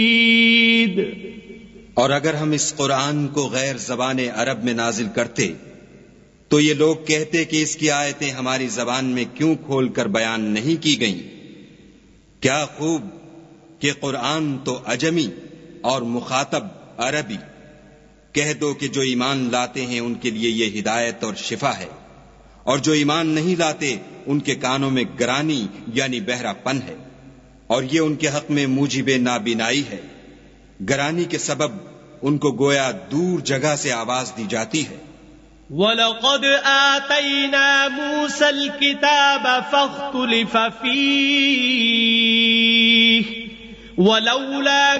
और अगर हम इस कुरान को गैर ज़बान अरब में नाजिल करते तो ये लोग कहते कि इसकी आयतें हमारी जबान में क्यों खोलकर बयान नहीं की गईं। क्या खूब कि कुरान तो अजमी और मुखातब अरबी। कह दो कि जो ईमान लाते हैं उनके लिए ये हिदायत और शिफा है, और जो ईमान नहीं लाते उनके कानों में गरानी यानी बहरापन है, और ये उनके हक में मूजिबे नाबीनाई है। गरानी के सबब उनको गोया दूर जगह से आवाज दी जाती है। वलक़द आतैना मूसल किताब फख्तुलिफ़ फ़ीह वलौला